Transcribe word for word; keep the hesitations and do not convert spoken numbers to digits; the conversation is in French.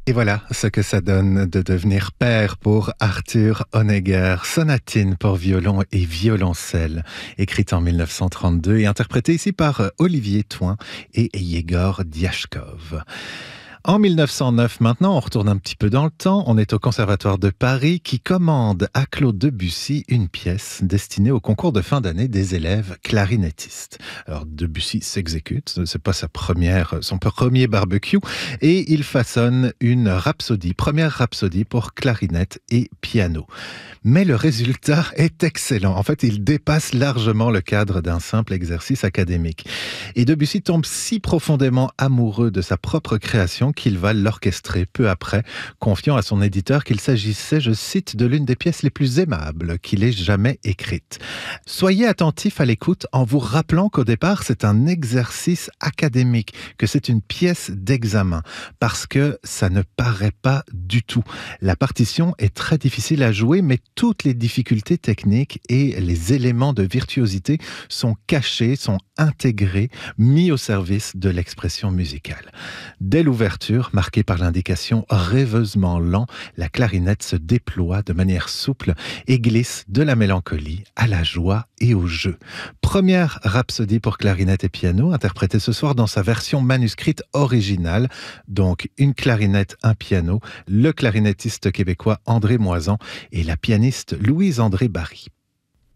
Et voilà ce que ça donne de devenir père pour Arthur Honegger. Sonatine pour violon et violoncelle, écrite en mille neuf cent trente-deux et interprétée ici par Olivier Thoin et Yegor Diachkov. En mille neuf cent neuf, maintenant, on retourne un petit peu dans le temps. On est au Conservatoire de Paris qui commande à Claude Debussy une pièce destinée au concours de fin d'année des élèves clarinettistes. Alors, Debussy s'exécute, c'est pas sa première, son premier barbecue, et il façonne une rhapsodie, première rhapsodie pour clarinette et piano. Mais le résultat est excellent. En fait, il dépasse largement le cadre d'un simple exercice académique. Et Debussy tombe si profondément amoureux de sa propre création qu'il va l'orchestrer peu après, confiant à son éditeur qu'il s'agissait, je cite, de l'une des pièces les plus aimables qu'il ait jamais écrites. Soyez attentifs à l'écoute en vous rappelant qu'au départ, c'est un exercice académique, que c'est une pièce d'examen, parce que ça ne paraît pas du tout. La partition est très difficile à jouer, mais toutes les difficultés techniques et les éléments de virtuosité sont cachés, sont intégrés, mis au service de l'expression musicale. Dès l'ouverture, marquée par l'indication rêveusement lent, la clarinette se déploie de manière souple et glisse de la mélancolie à la joie et au jeu. Première rhapsodie pour clarinette et piano, interprétée ce soir dans sa version manuscrite originale, donc une clarinette, un piano, le clarinettiste québécois André Moisan et la pianiste Louise-André Barry.